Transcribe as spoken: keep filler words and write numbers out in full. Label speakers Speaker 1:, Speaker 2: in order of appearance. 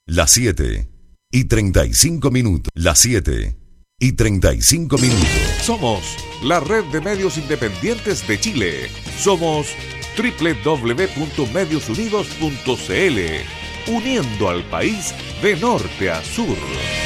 Speaker 1: Las siete y treinta y cinco minutos. Las siete y treinta y cinco minutos.
Speaker 2: Somos la red de medios independientes de Chile. Somos doble u doble u doble u punto medios unidos punto c l, uniendo al país de norte a sur.